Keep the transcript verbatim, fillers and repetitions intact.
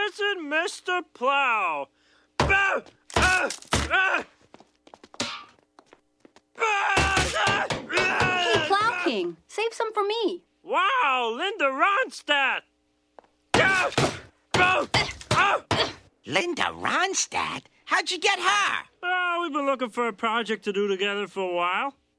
visit Mister Plow. Ah, ah, ah. Hey, Plow King, save some for me. Wow, Linda Ronstadt. Ah, ah, ah. Linda Ronstadt? How'd you get her? Oh, we've been looking for a project to do together for a while.